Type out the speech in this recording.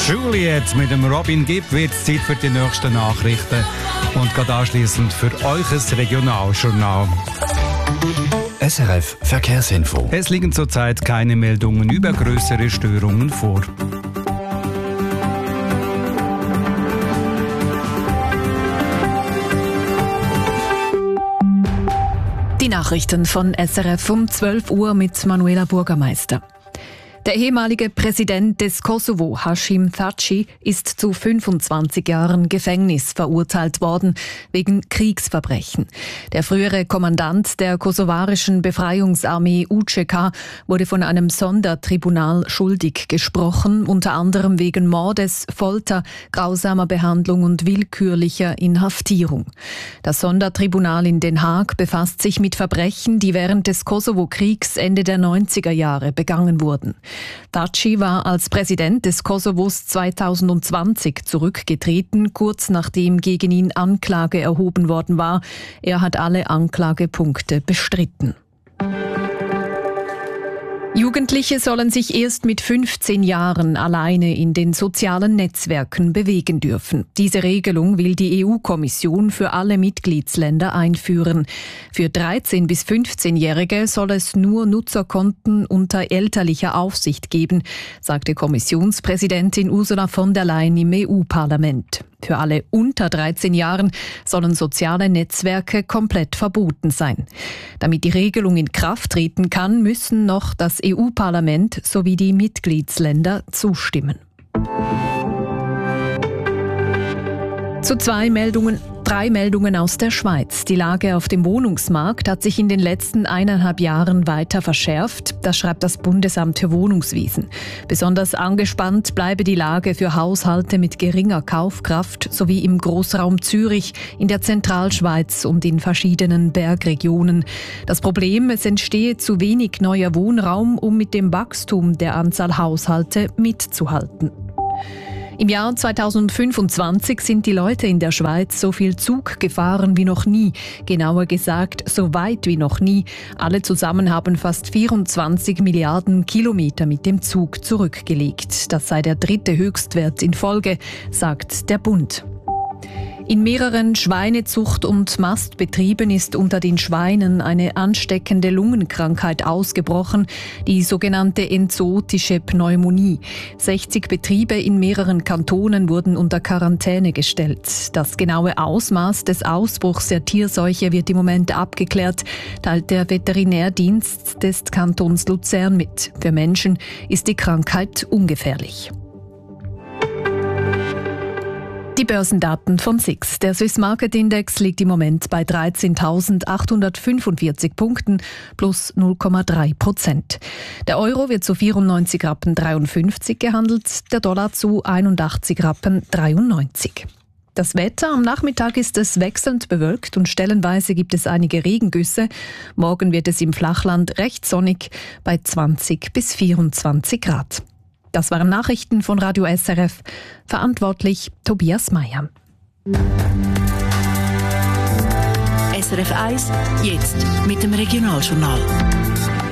Juliet mit dem Robin Gibb wird es Zeit für die nächsten Nachrichten und gerade anschliessend für euch ein Regionaljournal. SRF Verkehrsinfo. Es liegen zurzeit keine Meldungen über größere Störungen vor. Die Nachrichten von SRF um 12 Uhr mit Manuela Bürgermeister. Der ehemalige Präsident des Kosovo, Hashim Thaçi, ist zu 25 Jahren Gefängnis verurteilt worden wegen Kriegsverbrechen. Der frühere Kommandant der kosovarischen Befreiungsarmee UÇK wurde von einem Sondertribunal schuldig gesprochen, unter anderem wegen Mordes, Folter, grausamer Behandlung und willkürlicher Inhaftierung. Das Sondertribunal in Den Haag befasst sich mit Verbrechen, die während des Kosovo-Kriegs Ende der 90er Jahre begangen wurden. Thaçi war als Präsident des Kosovos 2020 zurückgetreten, kurz nachdem gegen ihn Anklage erhoben worden war. Er hat alle Anklagepunkte bestritten. Jugendliche sollen sich erst mit 15 Jahren alleine in den sozialen Netzwerken bewegen dürfen. Diese Regelung will die EU-Kommission für alle Mitgliedsländer einführen. Für 13- bis 15-Jährige soll es nur Nutzerkonten unter elterlicher Aufsicht geben, sagte Kommissionspräsidentin Ursula von der Leyen im EU-Parlament. Für alle unter 13 Jahren sollen soziale Netzwerke komplett verboten sein. Damit die Regelung in Kraft treten kann, müssen noch das EU-Parlament sowie die Mitgliedsländer zustimmen. Zu drei Meldungen aus der Schweiz. Die Lage auf dem Wohnungsmarkt hat sich in den letzten 1,5 Jahren weiter verschärft. Das schreibt das Bundesamt für Wohnungswesen. Besonders angespannt bleibe die Lage für Haushalte mit geringer Kaufkraft sowie im Großraum Zürich, in der Zentralschweiz und in verschiedenen Bergregionen. Das Problem, es entstehe zu wenig neuer Wohnraum, um mit dem Wachstum der Anzahl Haushalte mitzuhalten. Im Jahr 2025 sind die Leute in der Schweiz so viel Zug gefahren wie noch nie. Genauer gesagt, so weit wie noch nie. Alle zusammen haben fast 24 Milliarden Kilometer mit dem Zug zurückgelegt. Das sei der 3. Höchstwert in Folge, sagt der Bund. In mehreren Schweinezucht- und Mastbetrieben ist unter den Schweinen eine ansteckende Lungenkrankheit ausgebrochen, die sogenannte enzootische Pneumonie. 60 Betriebe in mehreren Kantonen wurden unter Quarantäne gestellt. Das genaue Ausmaß des Ausbruchs der Tierseuche wird im Moment abgeklärt, teilt der Veterinärdienst des Kantons Luzern mit. Für Menschen ist die Krankheit ungefährlich. Die Börsendaten von SIX. Der Swiss Market Index liegt im Moment bei 13.845 Punkten plus 0,3%. Der Euro wird zu 94,53 Rappen gehandelt, der Dollar zu 81,93 Rappen. Das Wetter: am Nachmittag ist es wechselnd bewölkt und stellenweise gibt es einige Regengüsse. Morgen wird es im Flachland recht sonnig bei 20 bis 24 Grad. Das waren Nachrichten von Radio SRF. Verantwortlich Tobias Meyer. SRF 1, jetzt mit dem Regionaljournal.